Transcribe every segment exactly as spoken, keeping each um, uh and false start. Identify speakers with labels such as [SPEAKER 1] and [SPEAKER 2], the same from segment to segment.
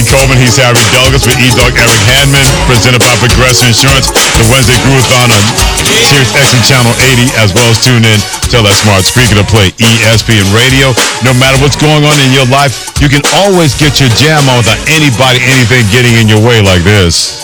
[SPEAKER 1] Coleman. He's Harry Douglas with E-Dog Eric Handman, presented by Progressive Insurance. The Wednesday Groove-Thon on Sirius X M Channel eighty, as well as tune in. Tell that smart speaker to play E S P N Radio. No matter what's going on in your life, you can always get your jam on without anybody, anything getting in your way like this.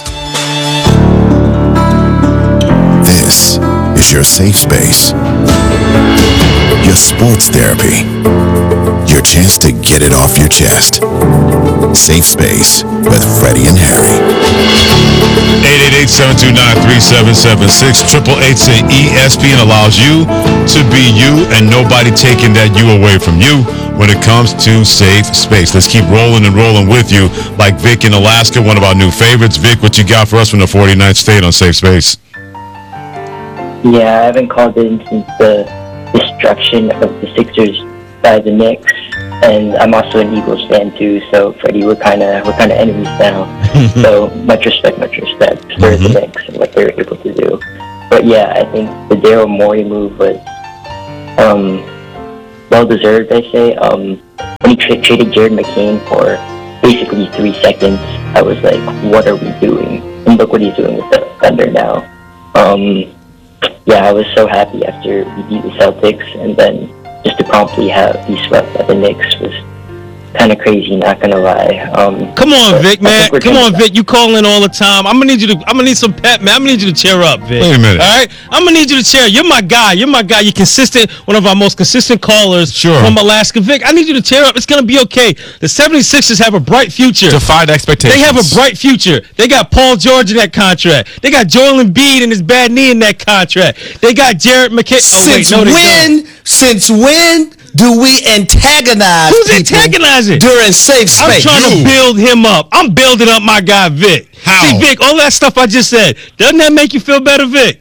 [SPEAKER 2] This is your safe space. Your sports therapy. Your chance to get it off your chest. Safe Space with Freddie and Harry.
[SPEAKER 1] eight eight eight, seven two nine, three seven seven six. Triple eight say E S P N allows you to be you and nobody taking that you away from you when it comes to Safe Space. Let's keep rolling and rolling with you like Vic in Alaska, one of our new favorites. Vic, what you got for us from the forty-ninth State on Safe Space?
[SPEAKER 3] Yeah, I haven't called in since the destruction of the Sixers by the Knicks, and I'm also an Eagles fan too. So Freddie, we're kind of we're kind of enemies now. So much respect, much respect for mm-hmm. the Knicks and what they were able to do. But yeah, I think the Daryl Morey move was um, well deserved. I say um, when he tra- traded Jared McCain for basically three seconds, I was like, what are we doing? And look what he's doing with the Thunder now. Um, yeah, I was so happy after we beat the Celtics, and then just to promptly have be swept by the Knicks was kind of crazy, not gonna lie. Um,
[SPEAKER 4] Come on, Vic, man. Come on, Vic. You call in all the time. I'm gonna need you to. I'm gonna need some pep, man. I'm gonna need you to cheer up, Vic.
[SPEAKER 1] Wait a minute.
[SPEAKER 4] All right. I'm gonna need you to cheer. You're my guy. You're my guy. You're consistent. One of our most consistent callers
[SPEAKER 1] sure.
[SPEAKER 4] from Alaska, Vic. I need you to cheer up. It's gonna be okay. The seventy-sixers have a bright future.
[SPEAKER 1] Defied expectations.
[SPEAKER 4] They have a bright future. They got Paul George in that contract. They got Joel Embiid and his bad knee in that contract. They got Jared McCain. Oh,
[SPEAKER 5] since
[SPEAKER 4] wait, no, they
[SPEAKER 5] when?
[SPEAKER 4] don't.
[SPEAKER 5] Since when? Do we antagonize
[SPEAKER 4] Who's
[SPEAKER 5] people
[SPEAKER 4] antagonizing?
[SPEAKER 5] during Safe Space?
[SPEAKER 4] I'm trying
[SPEAKER 5] you.
[SPEAKER 4] to build him up. I'm building up my guy, Vic.
[SPEAKER 1] How?
[SPEAKER 4] See, Vic, all that stuff I just said, doesn't that make you feel better, Vic?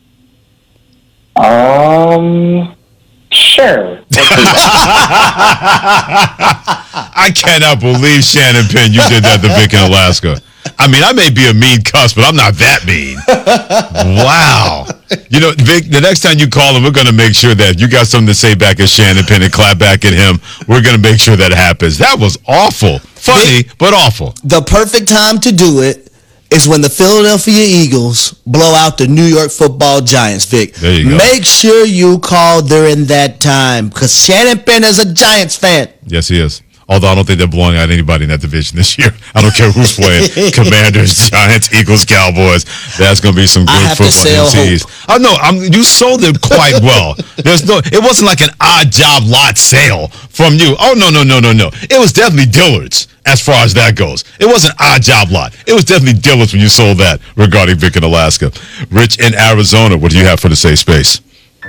[SPEAKER 3] Um, sure.
[SPEAKER 1] I cannot believe, Shannon Penn, you did that to Vic in Alaska. I mean, I may be a mean cuss, but I'm not that mean. Wow. You know, Vic, the next time you call him, we're going to make sure that you got something to say back at Shannon Penn and clap back at him. We're going to make sure that happens. That was awful. Funny, Vic, but awful.
[SPEAKER 5] The perfect time to do it is when the Philadelphia Eagles blow out the New York Football Giants, Vic.
[SPEAKER 1] There you go.
[SPEAKER 5] Make sure you call during that time, because Shannon Penn is a Giants fan.
[SPEAKER 1] Yes, he is. Although I don't think they're blowing out anybody in that division this year. I don't care who's playing. Commanders, Giants, Eagles, Cowboys. That's going to be some good
[SPEAKER 5] I have
[SPEAKER 1] football.
[SPEAKER 5] To sell hope.
[SPEAKER 1] Oh no, I'm, you sold it quite well. There's no. It wasn't like an odd job lot sale from you. Oh no, no, no, no, no. It was definitely Dillard's as far as that goes. It wasn't odd job lot. It was definitely Dillard's when you sold that regarding Vic in Alaska. Rich in Arizona, what do you have for the safe space?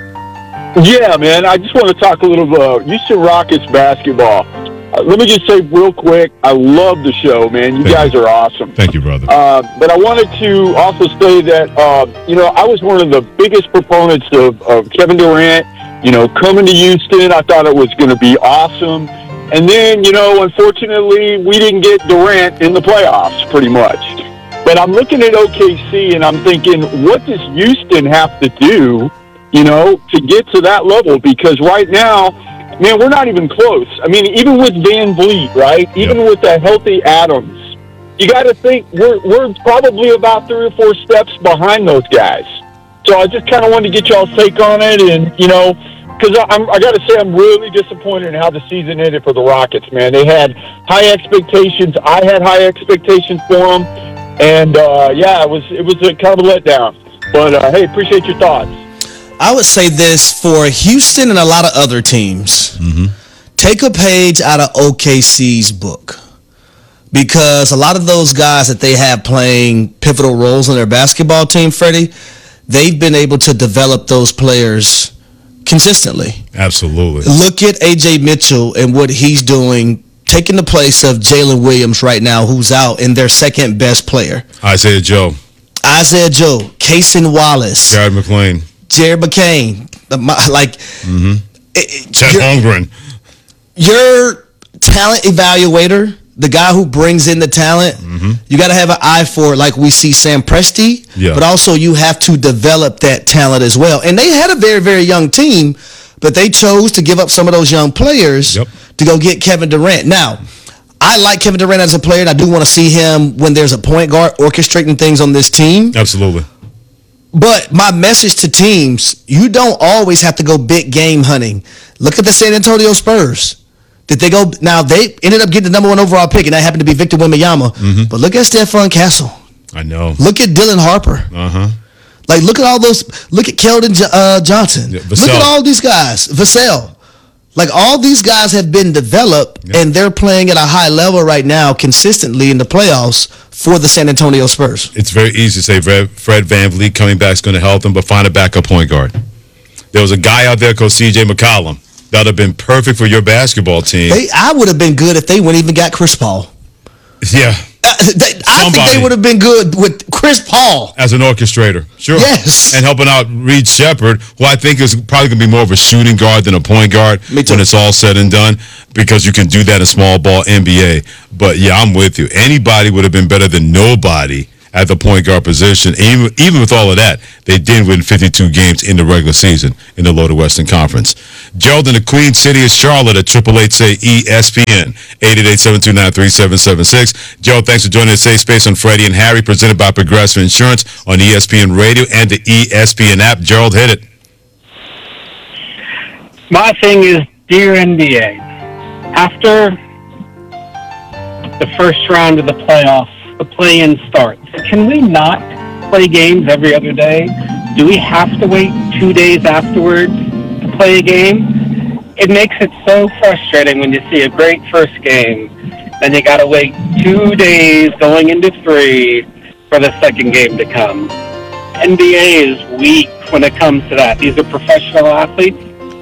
[SPEAKER 6] Yeah, man. I just want to talk a little about Houston Rockets basketball. Uh, let me just say real quick, I love the show, man. You
[SPEAKER 1] Thank
[SPEAKER 6] guys
[SPEAKER 1] you.
[SPEAKER 6] are awesome.
[SPEAKER 1] Thank you, brother.
[SPEAKER 6] Uh, but I wanted to also say that, uh, you know, I was one of the biggest proponents of, of Kevin Durant, you know, coming to Houston. I thought it was going to be awesome. And then, you know, unfortunately, we didn't get Durant in the playoffs pretty much. But I'm looking at O K C and I'm thinking, what does Houston have to do, you know, to get to that level? Because right now, man, we're not even close. I mean, even with Van Vliet, right? Even yep. with a healthy Adams, you got to think we're we're probably about three or four steps behind those guys. So I just kind of wanted to get y'all's take on it, and you know, because I'm I got to say I'm really disappointed in how the season ended for the Rockets. Man, they had high expectations. I had high expectations for them, and uh, yeah, it was it was a kind of a letdown. But uh, hey, appreciate your thoughts.
[SPEAKER 5] I would say this for Houston and a lot of other teams.
[SPEAKER 1] Mm-hmm.
[SPEAKER 5] Take a page out of O K C's book, because a lot of those guys that they have playing pivotal roles in their basketball team, Freddie, they've been able to develop those players consistently.
[SPEAKER 1] Absolutely.
[SPEAKER 5] Look at A J Mitchell and what he's doing, taking the place of Jalen Williams right now, who's out, and their second best player.
[SPEAKER 1] Isaiah Joe.
[SPEAKER 5] Isaiah Joe, Cason Wallace.
[SPEAKER 1] Jared McClain.
[SPEAKER 5] Jared McCain, like
[SPEAKER 1] mm-hmm. Chet Holmgren.
[SPEAKER 5] Your talent evaluator, the guy who brings in the talent,
[SPEAKER 1] mm-hmm.
[SPEAKER 5] you got to have an eye for it, like we see Sam Presti,
[SPEAKER 1] yeah.
[SPEAKER 5] but also you have to develop that talent as well. And they had a very, very young team, but they chose to give up some of those young players
[SPEAKER 1] yep.
[SPEAKER 5] to go get Kevin Durant. Now, I like Kevin Durant as a player, and I do want to see him when there's a point guard orchestrating things on this team.
[SPEAKER 1] Absolutely.
[SPEAKER 5] But my message to teams, you don't always have to go big game hunting. Look at the San Antonio Spurs. Did they go? Now, they ended up getting the number one overall pick, and that happened to be Victor Wembanyama.
[SPEAKER 1] Mm-hmm.
[SPEAKER 5] But look at Stephon Castle.
[SPEAKER 1] I know.
[SPEAKER 5] Look at Dylan Harper.
[SPEAKER 1] Uh-huh.
[SPEAKER 5] Like, look at all those. Look at Keldon uh, Johnson.
[SPEAKER 1] Yeah,
[SPEAKER 5] look at all these guys. Vassell. Like, all these guys have been developed, yeah. and they're playing at a high level right now consistently in the playoffs for the San Antonio Spurs.
[SPEAKER 1] It's very easy to say Fred, Fred VanVleet coming back is going to help them, but find a backup point guard. There was a guy out there called C J McCollum that would have been perfect for your basketball team.
[SPEAKER 5] They, I would have been good if they wouldn't even got Chris Paul.
[SPEAKER 1] Yeah.
[SPEAKER 5] Uh, they, I think they would have been good with Chris Paul.
[SPEAKER 1] As an orchestrator. Sure.
[SPEAKER 5] Yes.
[SPEAKER 1] And helping out Reed Shepherd, who I think is probably going to be more of a shooting guard than a point guard when it's all said and done, because you can do that in small ball N B A. But, yeah, I'm with you. Anybody would have been better than nobody at the point guard position. Even, even with all of that, they did win fifty-two games in the regular season in the Loaded Western Conference. Gerald in the Queen City of Charlotte at triple eight say E S P N, eight eight eight, seven two nine, three seven seven six. Gerald, thanks for joining the Safe Space on Freddie and Harry, presented by Progressive Insurance on E S P N Radio and the E S P N app. Gerald, hit it.
[SPEAKER 7] My thing is, dear N B A, after the first round of the playoffs, the play-in starts, can we not play games every other day? Do we have to wait two days afterwards to play a game? It makes it so frustrating when you see a great first game, then you got to wait two days going into three for the second game to come. N B A is weak when it comes to that. These are professional athletes.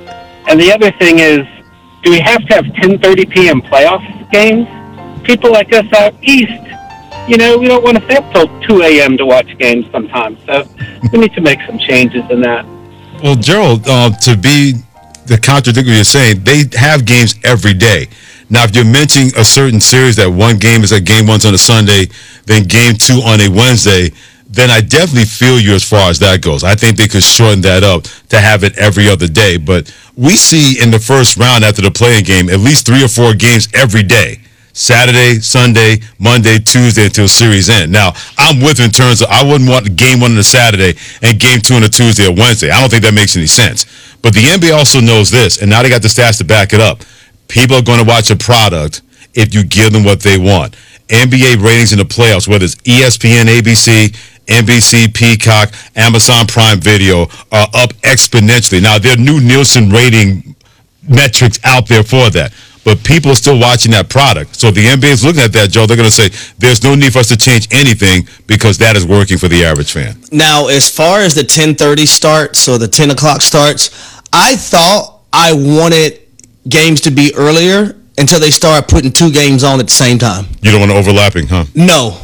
[SPEAKER 7] And the other thing is, do we have to have ten thirty p.m. playoff games? People like us out east, you know, we don't want to stay up till two a.m. to watch games sometimes. So we need to make some changes in that.
[SPEAKER 1] Well, Gerald, uh, to be the contradictory you're saying, they have games every day. Now, if you're mentioning a certain series that one game is at game one's on a Sunday, then game two on a Wednesday, then I definitely feel you as far as that goes. I think they could shorten that up to have it every other day. But we see in the first round after the playing game at least three or four games every day. Saturday, Sunday, Monday, Tuesday until series end. Now, I'm with you in terms of I wouldn't want game one on a Saturday and game two on a Tuesday or Wednesday. I don't think that makes any sense. But the N B A also knows this, and now they got the stats to back it up. People are going to watch a product if you give them what they want. N B A ratings in the playoffs, whether it's E S P N, A B C, N B C, Peacock, Amazon Prime Video, are up exponentially. Now, there are new Nielsen rating metrics out there for that. But people are still watching that product. So the N B A is looking at that, Joe. They're going to say, there's no need for us to change anything because that is working for the average fan.
[SPEAKER 5] Now, as far as the ten thirty starts or the ten o'clock starts, I thought I wanted games to be earlier until they start putting two games on at the same time.
[SPEAKER 1] You don't want to overlapping, huh?
[SPEAKER 5] No.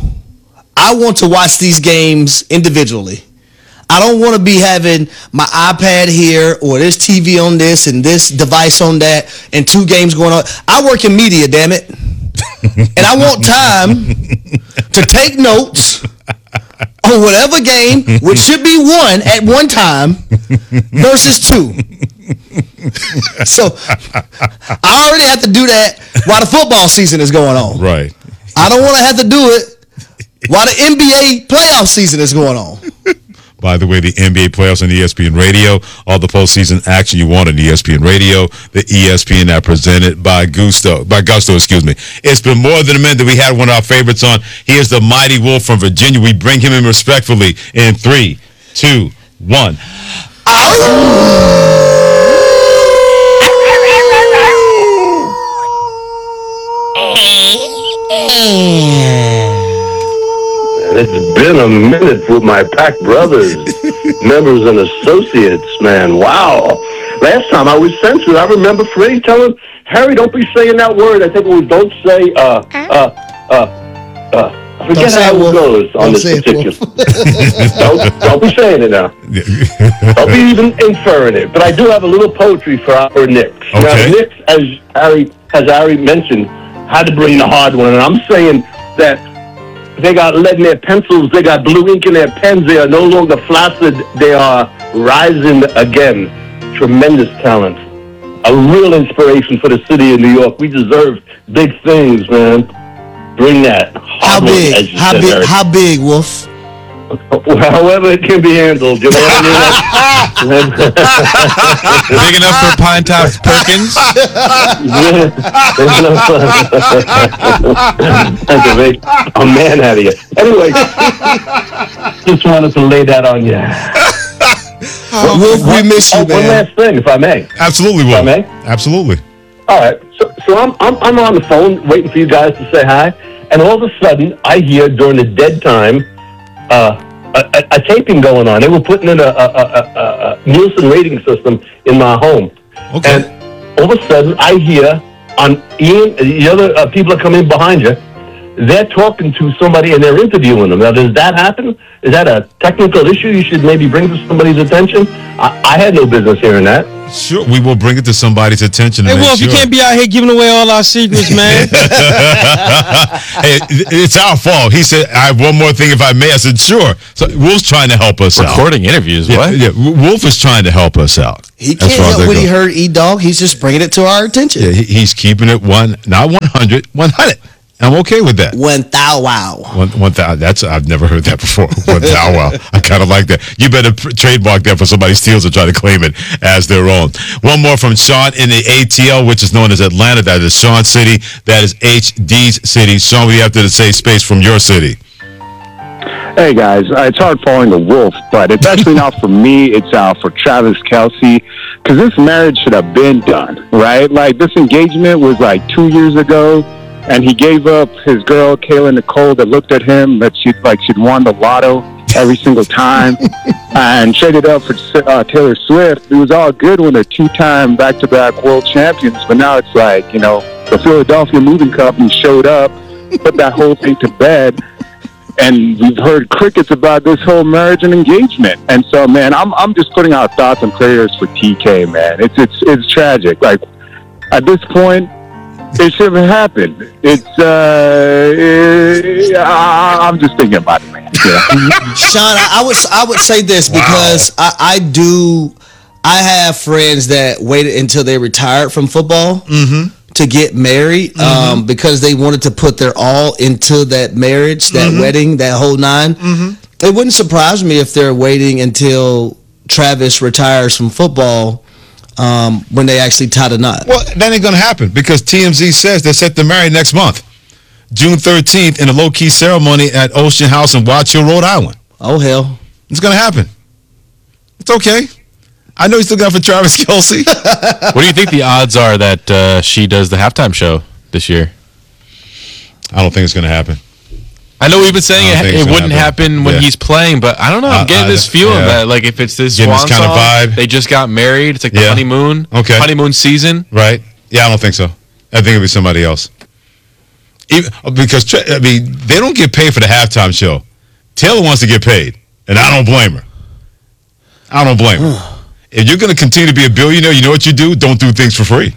[SPEAKER 5] I want to watch these games individually. I don't want to be having my iPad here or this T V on this and this device on that and two games going on. I work in media, damn it. And I want time to take notes on whatever game, which should be one at one time, versus two. So I already have to do that while the football season is going on.
[SPEAKER 1] Right.
[SPEAKER 5] I don't want to have to do it while the N B A playoff season is going on.
[SPEAKER 1] By the way, the N B A playoffs on E S P N Radio, all the postseason action you want on E S P N Radio, the E S P N app presented by Gusto, by Gusto, excuse me. It's been more than a minute that we had one of our favorites on. Here's the Mighty Wolf from Virginia. We bring him in respectfully in three, two, one.
[SPEAKER 8] It's been a minute with my Pack brothers, members and associates, man. Wow. Last time I was censored, I remember Freddie telling Harry, don't be saying that word. I think it was don't say, uh, uh, uh, uh. I forget how it goes on this particular. don't, don't be saying it now. Don't be even inferring it. But I do have a little poetry for our Knicks.
[SPEAKER 1] Okay.
[SPEAKER 8] Now, Knicks, as Harry, as Harry mentioned, had to bring the hard one. And I'm saying that they got lead in their pencils. They got blue ink in their pens. They are no longer flaccid. They are rising again. Tremendous talent. a real inspiration for the city of New York. We deserve big things, man. Bring that.
[SPEAKER 5] How
[SPEAKER 8] Harlem,
[SPEAKER 5] big?
[SPEAKER 8] as you
[SPEAKER 5] How
[SPEAKER 8] said,
[SPEAKER 5] big?
[SPEAKER 8] Eric.
[SPEAKER 5] How big, Wolf?
[SPEAKER 8] However it can be handled, you know what I mean?
[SPEAKER 9] Big enough for Pine Tops Perkins?
[SPEAKER 8] Yeah, big enough for- That's a big a man out of you. Anyway, just wanted to lay that on you.
[SPEAKER 5] Wolf, we miss you,
[SPEAKER 8] Oh, one
[SPEAKER 5] man.
[SPEAKER 8] last thing, if I may.
[SPEAKER 1] Absolutely, Will.
[SPEAKER 8] If I may?
[SPEAKER 1] Absolutely.
[SPEAKER 8] All right, so, so I'm, I'm I'm on the phone waiting for you guys to say hi, and all of a sudden I hear during the dead time uh, a, a, a taping going on. They were putting in a, a, a, a, a Nielsen rating system in my home,
[SPEAKER 1] Okay.
[SPEAKER 8] and all of a sudden I hear on Ian, the other uh, people are coming behind you. They're talking to somebody and they're interviewing them. Now, does that happen? Is that a technical issue you should maybe bring to somebody's attention? I, I had no business hearing that.
[SPEAKER 1] Sure, we will bring it to somebody's attention.
[SPEAKER 4] Hey,
[SPEAKER 1] and make
[SPEAKER 4] Wolf, you
[SPEAKER 1] sure.
[SPEAKER 4] can't be out here giving away all our secrets, man.
[SPEAKER 1] Hey, it's our fault. He said, I have one more thing if I may. I said, sure. So Wolf's trying to help us out.
[SPEAKER 9] Recording interviews,
[SPEAKER 1] Yeah,
[SPEAKER 9] what?
[SPEAKER 1] yeah, Wolf is trying to help us out.
[SPEAKER 5] He
[SPEAKER 1] as
[SPEAKER 5] can't
[SPEAKER 1] far as
[SPEAKER 5] help
[SPEAKER 1] that
[SPEAKER 5] what he
[SPEAKER 1] goes.
[SPEAKER 5] heard E-Dog. He's just bringing it to our attention.
[SPEAKER 1] Yeah, he, he's keeping it one, not one hundred, one hundred. I'm okay with that.
[SPEAKER 5] One thou wow.
[SPEAKER 1] One, one thou, that's I've never heard that before. One thou wow. I kind of like that. You better pr- trademark that for somebody steals and try to claim it as their own. One more from Sean in the A T L, which is known as Atlanta. That is Sean City. That is H D's city. Sean, what do you have to say? Space from your city.
[SPEAKER 10] Hey guys, uh, it's hard following the Wolf, but it's actually not for me. It's uh, for Travis Kelce, because this marriage should have been done, right? Like this engagement was like two years ago, and he gave up his girl Kayla Nicole that looked at him that she'd like she'd won the lotto every single time, and traded up for uh, Taylor Swift. It was all good when they're two-time back-to-back world champions, but now it's like you know the Philadelphia moving company showed up, put that whole thing to bed. And we've heard crickets about this whole marriage and engagement. And so, man, I'm I'm just putting out thoughts and prayers for T K, man. It's it's it's tragic. Like at this point, it shouldn't have happened. It's uh, it, I, I'm just thinking about it, man. Yeah.
[SPEAKER 5] Sean, I, I would I would say this because I, I do I have friends that waited until they retired from football to get married um, because they wanted to put their all into that marriage, that wedding, that whole nine. It wouldn't surprise me if they're waiting until Travis retires from football um, when they actually tie the knot.
[SPEAKER 1] Well, that ain't going to happen because T M Z says they're set to marry next month, June thirteenth, in a low-key ceremony at Ocean House in Watch Hill, Rhode Island.
[SPEAKER 5] Oh, hell.
[SPEAKER 1] It's going to happen. It's okay. I know you still got for Travis Kelce.
[SPEAKER 9] What do you think the odds are that uh, she does the halftime show this year?
[SPEAKER 1] I don't think it's going to happen.
[SPEAKER 9] I know we've been saying
[SPEAKER 1] I don't
[SPEAKER 9] it,
[SPEAKER 1] think it's
[SPEAKER 9] it
[SPEAKER 1] gonna
[SPEAKER 9] wouldn't happen,
[SPEAKER 1] happen.
[SPEAKER 9] when
[SPEAKER 1] Yeah.
[SPEAKER 9] he's playing, but I don't know. I'm
[SPEAKER 1] Uh,
[SPEAKER 9] getting
[SPEAKER 1] I-
[SPEAKER 9] this feeling
[SPEAKER 1] yeah.
[SPEAKER 9] that like if it's this
[SPEAKER 1] Getting
[SPEAKER 9] swan
[SPEAKER 1] this kinda
[SPEAKER 9] song,
[SPEAKER 1] vibe.
[SPEAKER 9] they just got married. It's like the
[SPEAKER 1] Yeah.
[SPEAKER 9] honeymoon,
[SPEAKER 1] Okay.
[SPEAKER 9] honeymoon season.
[SPEAKER 1] Right? Yeah, I don't think so. I think it'll be somebody else. Even, because, Tra- I mean, they don't get paid for the halftime show. Taylor wants to get paid, and I don't blame her. I don't blame her. If you're going to continue to be a billionaire, you know what you do? Don't do things for free.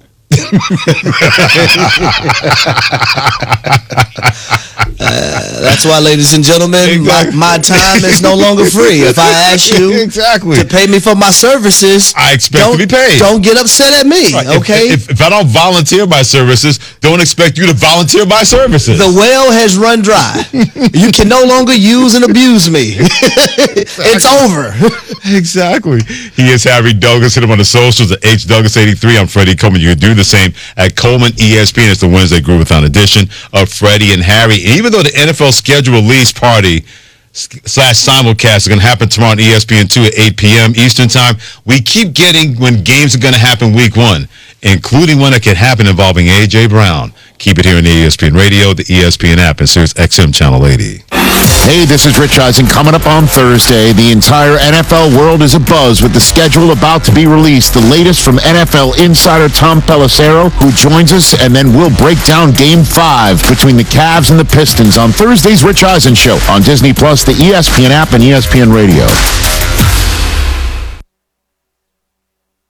[SPEAKER 5] That's why, ladies and gentlemen, my, my time is no longer free. If I ask you
[SPEAKER 1] exactly.
[SPEAKER 5] to pay me for my services,
[SPEAKER 1] I expect
[SPEAKER 5] don't,
[SPEAKER 1] to be paid.
[SPEAKER 5] Don't get upset at me,
[SPEAKER 1] Right. If-
[SPEAKER 5] okay?
[SPEAKER 1] If, if I don't volunteer my services, don't expect you to volunteer my services.
[SPEAKER 5] The well has run dry. You can no longer use and abuse me. It's over.
[SPEAKER 1] Exactly. He is Harry Douglas. Hit him on the socials at H Douglas eighty-three. I'm Freddie Coleman. You can do the same at Coleman E S P N. It's the Wednesday Groovathon edition of Freddie and Harry. And even though the N F L schedule release party slash simulcast is going to happen tomorrow on E S P N two at eight p.m. Eastern time, we keep getting when games are going to happen week one, including one that could happen involving A J. Brown. Keep it here on the E S P N Radio, the E S P N app, and Sirius X M Channel eighty.
[SPEAKER 2] Hey, this is Rich Eisen. Coming up on Thursday, the entire N F L world is abuzz with the schedule about to be released. The latest from N F L insider Tom Pelissero, who joins us, and then we'll break down Game five between the Cavs and the Pistons on Thursday's Rich Eisen Show on Disney Plus, the E S P N app, and E S P N Radio.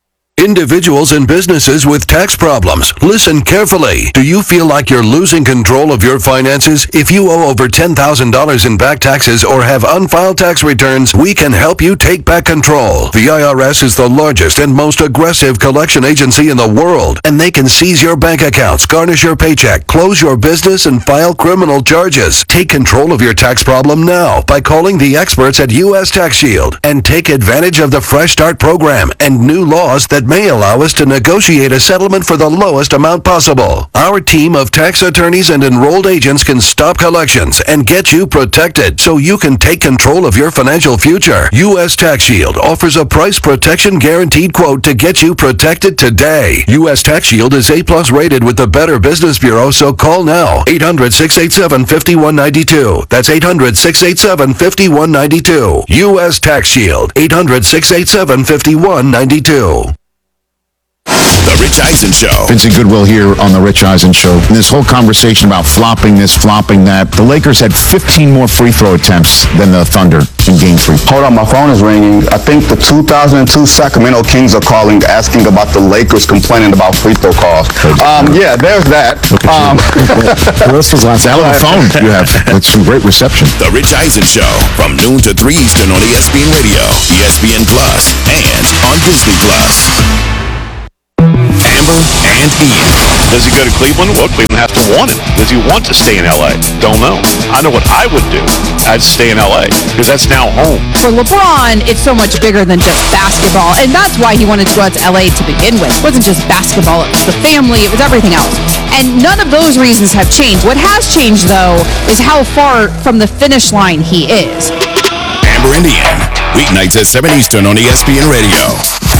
[SPEAKER 11] Individuals and businesses with tax problems, listen carefully. Do you feel like you're losing control of your finances? If you owe over ten thousand dollars in back taxes or have unfiled tax returns, we can help you take back control. The I R S is the largest and most aggressive collection agency in the world, and they can seize your bank accounts, garnish your paycheck, close your business, and file criminal charges. Take control of your tax problem now by calling the experts at U S Tax Shield and take advantage of the Fresh Start program and new laws that may allow us to negotiate a settlement for the lowest amount possible. Our team of tax attorneys and enrolled agents can stop collections and get you protected so you can take control of your financial future. U S Tax Shield offers a price protection guaranteed quote to get you protected today. U S Tax Shield is A plus rated with the Better Business Bureau, so call now. eight hundred, six eight seven, five one nine two. That's eight hundred, six eight seven, five one nine two. U S Tax Shield. eight hundred, six eight seven, five one nine two.
[SPEAKER 2] The Rich Eisen Show.
[SPEAKER 12] Vincent Goodwill here on The Rich Eisen Show. This whole conversation about flopping this, flopping that. The Lakers had fifteen more free throw attempts than the Thunder in game three.
[SPEAKER 13] Hold on, my phone is ringing. I think the two thousand two Sacramento Kings are calling, asking about the Lakers complaining about free throw calls. Um, yeah, there's that. Um,
[SPEAKER 12] this was last hour on the phone. You have with some great reception.
[SPEAKER 2] The Rich Eisen Show from noon to three Eastern on E S P N Radio, E S P N Plus, and on Disney Plus. Amber and Ian.
[SPEAKER 14] Does he go to Cleveland? Well, Cleveland has to want him. Does he want to stay in L A? Don't know. I know what I would do. I'd stay in L A because that's now home.
[SPEAKER 15] For LeBron, it's so much bigger than just basketball, and that's why he wanted to go out to L A to begin with. It wasn't just basketball, it was the family, it was everything else. And none of those reasons have changed. What has changed, though, is how far from the finish line he is.
[SPEAKER 2] Amber and Ian, weeknights at seven Eastern on E S P N Radio.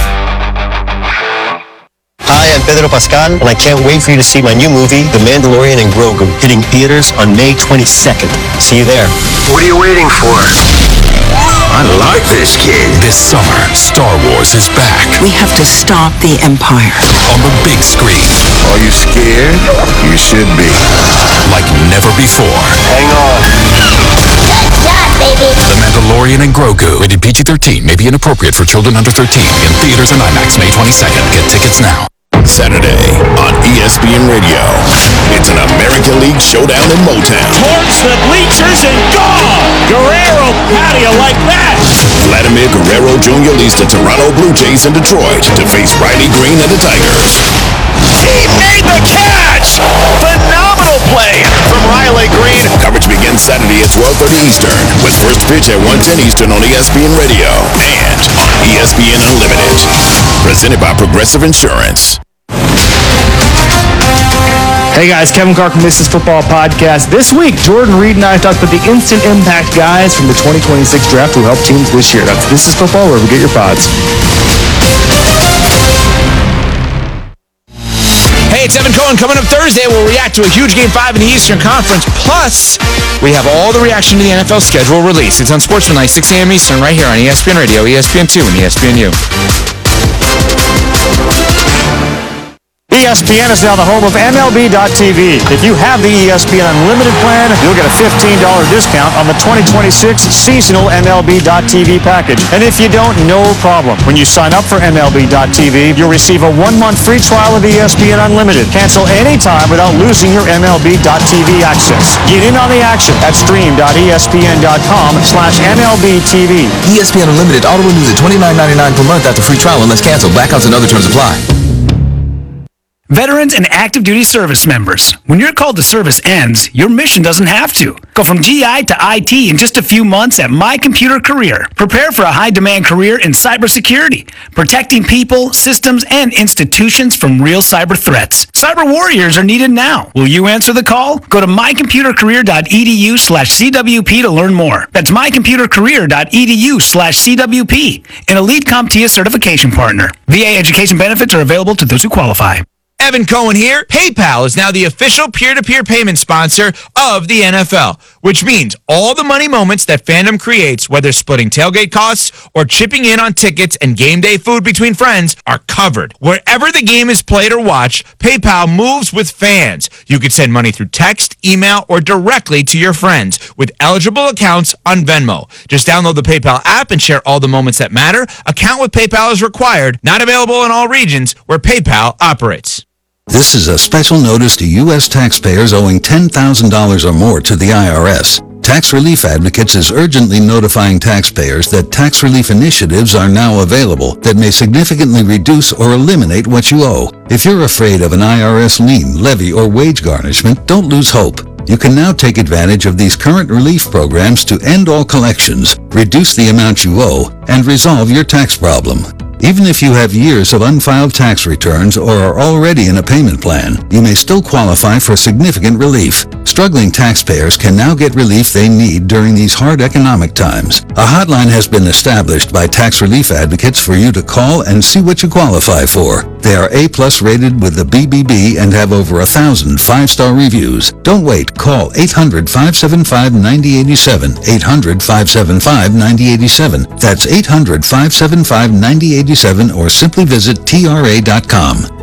[SPEAKER 16] Hi, I'm Pedro Pascal, and I can't wait for you to see my new movie, The Mandalorian and Grogu, hitting theaters on May twenty-second. See you there.
[SPEAKER 17] What are you waiting for? I like this kid.
[SPEAKER 2] This summer, Star Wars is back.
[SPEAKER 18] We have to stop the Empire.
[SPEAKER 2] On the big screen.
[SPEAKER 17] Are you scared? You should be.
[SPEAKER 2] Like never before.
[SPEAKER 17] Hang on.
[SPEAKER 2] Good job, baby. The Mandalorian and Grogu. Rated P G thirteen. May be inappropriate for children under thirteen. In theaters and IMAX May twenty-second. Get tickets now. Saturday on E S P N Radio. It's an American League showdown in Motown.
[SPEAKER 19] Towards the bleachers and gone! Guerrero, how do you like that?
[SPEAKER 2] Vladimir Guerrero Junior leads the Toronto Blue Jays in Detroit to face Riley Green and the Tigers.
[SPEAKER 19] He made the catch! Phenomenal play from Riley Green.
[SPEAKER 2] Coverage begins Saturday at twelve thirty Eastern with first pitch at one ten Eastern on E S P N Radio and on E S P N Unlimited. Presented by Progressive Insurance.
[SPEAKER 20] Hey guys, Kevin Carr from This Is Football Podcast. This week, Jordan Reed and I talked about the instant impact guys from the twenty twenty-six draft who helped teams this year. That's This Is Football, wherever you get your pods.
[SPEAKER 21] Hey, it's Evan Cohen. Coming up Thursday, we'll react to a huge Game five in the Eastern Conference. Plus, we have all the reaction to the N F L schedule released. It's on Sportsman Night, six a.m. Eastern, right here on E S P N Radio, E S P N two, and E S P N U.
[SPEAKER 20] E S P N is now the home of M L B dot T V. If you have the E S P N Unlimited plan, you'll get a fifteen dollars discount on the twenty twenty-six seasonal M L B dot T V package. And if you don't, no problem. When you sign up for M L B dot T V, you'll receive a one-month free trial of E S P N Unlimited. Cancel anytime without losing your M L B dot T V access. Get in on the action at stream dot E S P N dot com slash M L B T V.
[SPEAKER 22] E S P N Unlimited auto renews at twenty-nine ninety-nine per month after free trial unless canceled. Blackouts and other terms apply.
[SPEAKER 23] Veterans and active duty service members, when your call to service ends, your mission doesn't have to. Go from G I to I T in just a few months at My Computer Career. Prepare for a high-demand career in cybersecurity, protecting people, systems, and institutions from real cyber threats. Cyber warriors are needed now. Will you answer the call? Go to my computer career dot e d u slash C W P to learn more. That's my computer career dot e d u slash C W P, an Elite CompTIA certification partner. V A education benefits are available to those who qualify.
[SPEAKER 21] Evan Cohen here. PayPal is now the official peer-to-peer payment sponsor of the N F L, which means all the money moments that fandom creates, whether splitting tailgate costs or chipping in on tickets and game day food between friends, are covered. Wherever the game is played or watched, PayPal moves with fans. You can send money through text, email, or directly to your friends with eligible accounts on Venmo. Just download the PayPal app and share all the moments that matter. Account with PayPal is required. Not available in all regions where PayPal operates.
[SPEAKER 3] This is a special notice to U S taxpayers owing ten thousand dollars or more to the I R S. Tax Relief Advocates is urgently notifying taxpayers that tax relief initiatives are now available that may significantly reduce or eliminate what you owe. If you're afraid of an I R S lien, levy, or wage garnishment, don't lose hope. You can now take advantage of these current relief programs to end all collections, reduce the amount you owe, and resolve your tax problem. Even if you have years of unfiled tax returns or are already in a payment plan, you may still qualify for significant relief. Struggling taxpayers can now get relief they need during these hard economic times. A hotline has been established by Tax Relief Advocates for you to call and see what you qualify for. They are A-plus rated with the B B B and have over a thousand five-star reviews. Don't wait. Call eight hundred, five seven five, nine zero eight seven, eight hundred, five seven five, nine zero eight seven. That's eight hundred, five seven five, nine zero eight seven or simply visit T R A dot com.